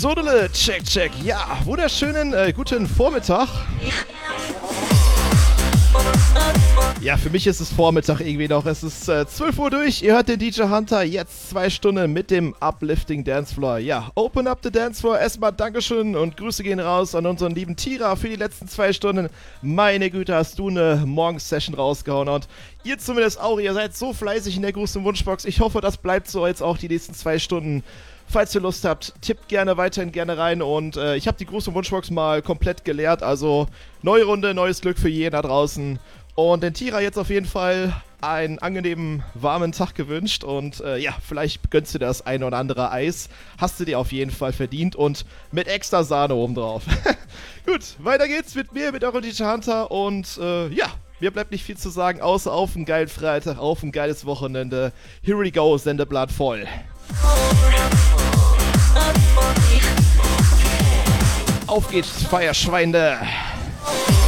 Sodele, check, check. Ja, wunderschönen guten Vormittag. Ja, für mich ist es Vormittag irgendwie noch. Es ist 12 Uhr durch. Ihr hört den DJ Hunter. Jetzt 2 Stunden mit dem Uplifting Dancefloor. Ja, open up the Dancefloor. Erstmal Dankeschön und Grüße gehen raus an unseren lieben Tira für die letzten 2 Stunden. Meine Güte, hast du eine Morgensession rausgehauen. Und ihr zumindest auch. Ihr seid so fleißig in der großen Wunschbox. Ich hoffe, das bleibt so jetzt auch die nächsten 2 Stunden. Falls ihr Lust habt, tippt weiterhin gerne rein und ich habe die große Wunschbox mal komplett geleert, also neue Runde, neues Glück für jeden da draußen und den Tira jetzt auf jeden Fall einen angenehmen, warmen Tag gewünscht und ja, vielleicht gönnst du das eine oder andere Eis, hast du dir auf jeden Fall verdient und mit extra Sahne obendrauf. Gut, weiter geht's mit mir, mit eurem DJ Hunter und ja, mir bleibt nicht viel zu sagen, außer auf einen geilen Freitag, auf ein geiles Wochenende. Here we go, Sendeblatt voll. Auf geht's, Feierschweine!